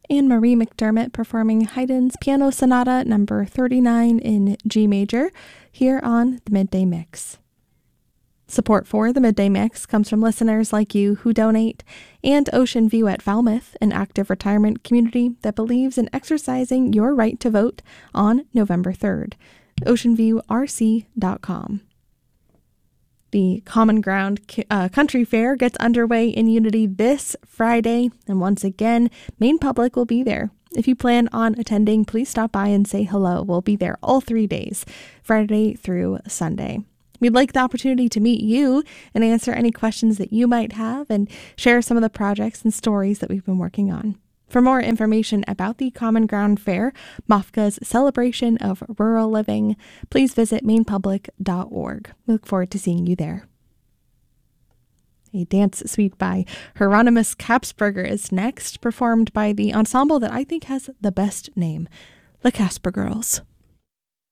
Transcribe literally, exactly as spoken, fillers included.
and Marie McDermott performing Haydn's Piano Sonata number thirty-nine in G major here on the Midday Mix. Support for the Midday Mix comes from listeners like you who donate, and Ocean View at Falmouth, an active retirement community that believes in exercising your right to vote on November third. ocean view r c dot com. The Common Ground uh, Country Fair gets underway in Unity this Friday, and once again, Maine Public will be there. If you plan on attending, please stop by and say hello. We'll be there all three days, Friday through Sunday. We'd like the opportunity to meet you and answer any questions that you might have and share some of the projects and stories that we've been working on. For more information about the Common Ground Fair, M A F C A's celebration of rural living, please visit maine public dot org. We look forward to seeing you there. A dance suite by Hieronymus Kapsberger is next, performed by the ensemble that I think has the best name, the Casper Girls.